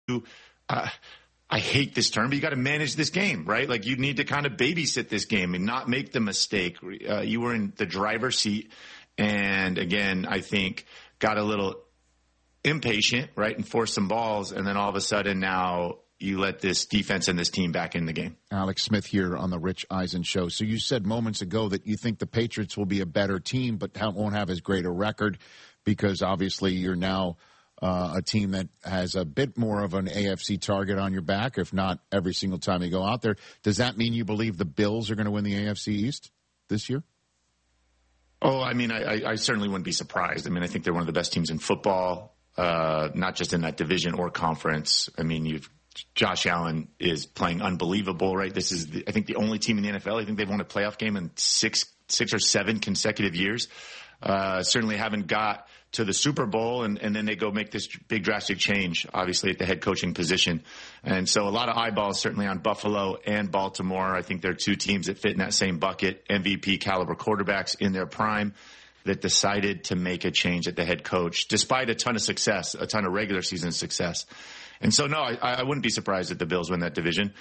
uh, I hate this term, but you got to manage this game, right? Like you need to kind of babysit this game and not make the mistake. You were in the driver's seat. And again, I think got a little impatient, right? And forced some balls. And then all of a sudden now you let this defense and this team back in the game. Alex Smith here on the Rich Eisen Show. So you said moments ago that you think the Patriots will be a better team, but won't have as great a record because obviously you're now a team that has a bit more of an AFC target on your back, if not every single time you go out there. Does that mean you believe the Bills are going to win the AFC East this year? Oh, I mean, I certainly wouldn't be surprised. I mean, I think they're one of the best teams in football, not just in that division or conference. I mean, Josh Allen is playing unbelievable, right? This is, I think, the only team in the NFL. I think they've won a playoff game in six or seven consecutive years. Certainly haven't got to the Super Bowl, and then they go make this big drastic change, obviously, at the head coaching position. And so a lot of eyeballs certainly on Buffalo and Baltimore. I think they're two teams that fit in that same bucket, MVP caliber quarterbacks in their prime that decided to make a change at the head coach, despite a ton of success, a ton of regular season success. And so, no, I wouldn't be surprised if the Bills win that division.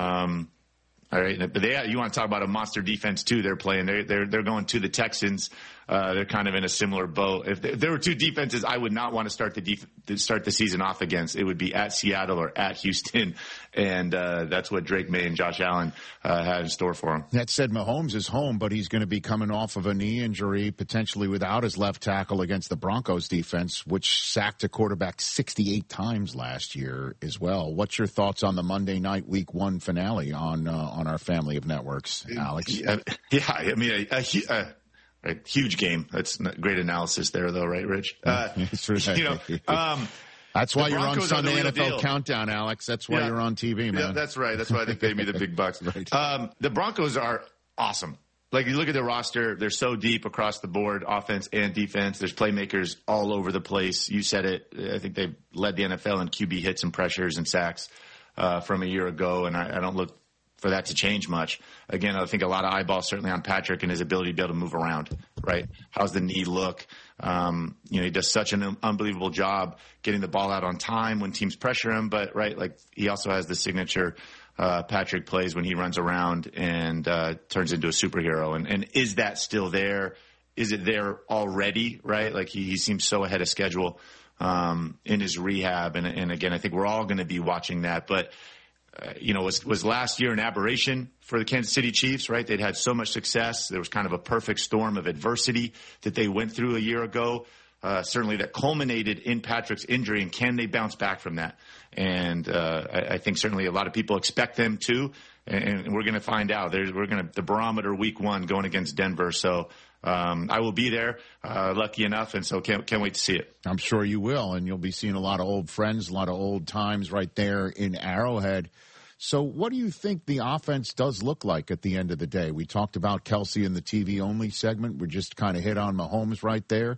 All right, but you want to talk about a monster defense too? They're playing. They're going to the Texans. They're kind of in a similar boat. If there were two defenses, I would not want to start the season off against. It would be at Seattle or at Houston, and that's what Drake May and Josh Allen had in store for him. That said, Mahomes is home, but he's going to be coming off of a knee injury, potentially without his left tackle against the Broncos defense, which sacked a quarterback 68 times last year as well. What's your thoughts on the Monday night Week 1 finale on our family of networks, Alex? Yeah, I mean, a huge game. That's great analysis there, though, right, Rich? That's why you're on Sunday NFL Countdown, Alex. That's why you're on TV, man. Yeah, that's right. That's why they pay me the big bucks. Right. The Broncos are awesome. Like, you look at their roster, they're so deep across the board, offense and defense. There's playmakers all over the place. You said it. I think they've led the NFL in QB hits and pressures and sacks from a year ago, and I don't look for that to change much. Again, I think a lot of eyeballs certainly on Patrick and his ability to be able to move around, right? How's the knee look? He does such an unbelievable job getting the ball out on time when teams pressure him, but right, like he also has the signature Patrick plays when he runs around and turns into a superhero. And is that still there? Is it there already, right? Like he seems so ahead of schedule in his rehab. And again, I think we're all going to be watching that. But was last year an aberration for the Kansas City Chiefs, right? They'd had so much success. There was kind of a perfect storm of adversity that they went through a year ago, certainly that culminated in Patrick's injury. And can they bounce back from that? And I think certainly a lot of people expect them to, and we're going to find out. The barometer Week 1 going against Denver. So I will be there, lucky enough, and so can't wait to see it. I'm sure you will, and you'll be seeing a lot of old friends, a lot of old times right there in Arrowhead. So what do you think the offense does look like at the end of the day? We talked about Kelsey in the TV-only segment. We just kind of hit on Mahomes right there.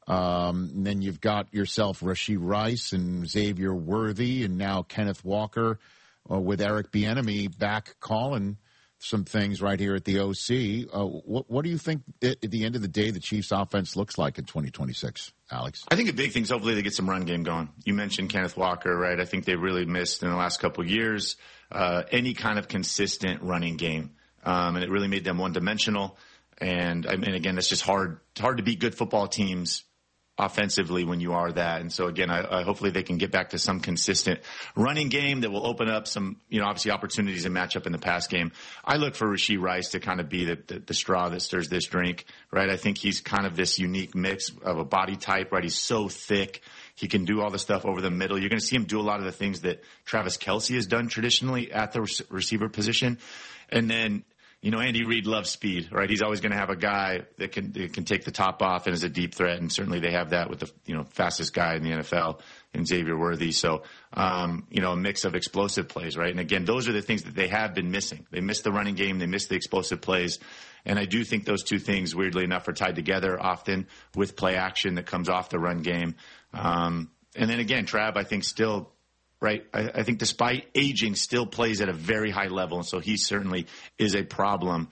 And then you've got yourself Rashee Rice and Xavier Worthy and now Kenneth Walker with Eric Bieniemy back calling some things right here at the OC. What do you think at the end of the day the Chiefs offense looks like in 2026, Alex? I think a big thing is hopefully they get some run game going. You mentioned Kenneth Walker, right? I think they really missed in the last couple of years any kind of consistent running game. And it really made them one-dimensional. And again, it's just hard to beat good football teams offensively when you are that. And so again, I hopefully they can get back to some consistent running game that will open up some, obviously opportunities and match up in the pass game. I look for Rashee Rice to kind of be the straw that stirs this drink, right? I think he's kind of this unique mix of a body type, right? He's so thick. He can do all the stuff over the middle. You're going to see him do a lot of the things that Travis Kelce has done traditionally at the receiver position. And then, Andy Reid loves speed, right? He's always going to have a guy that can take the top off and is a deep threat, and certainly they have that with the fastest guy in the NFL in Xavier Worthy. So, a mix of explosive plays, right? And again, those are the things that they have been missing. They missed the running game, they missed the explosive plays, and I do think those two things, weirdly enough, are tied together often with play action that comes off the run game. And then again, Trav, I think still. Right. I think despite aging, still plays at a very high level. And so he certainly is a problem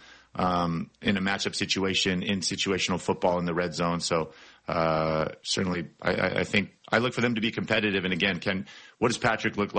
in a matchup situation, in situational football in the red zone. So certainly I think I look for them to be competitive. And again, what does Patrick look like?